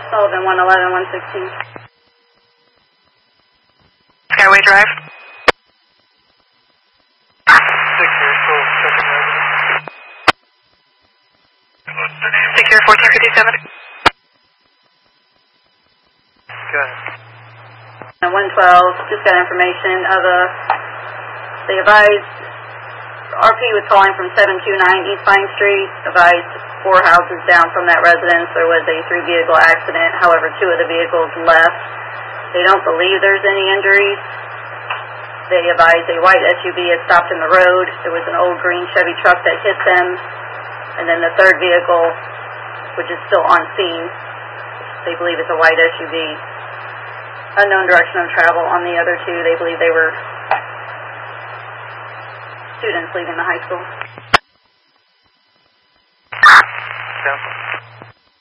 Sullivan, 111, 116. Skyway Drive. 6 here, 1457. Go ahead. 112, just got information of they advised, RP was calling from 729 East Pine Street, advised 4 houses down from that residence there was a 3-vehicle accident, however 2 of the vehicles left. They don't believe there's any injuries. They advised a white SUV had stopped in the road. There was an old green Chevy truck that hit them, and then the 3rd vehicle, which is still on scene, they believe it's a white SUV. Unknown direction of travel on the other 2. They believe they were students leaving the high school. Cancel.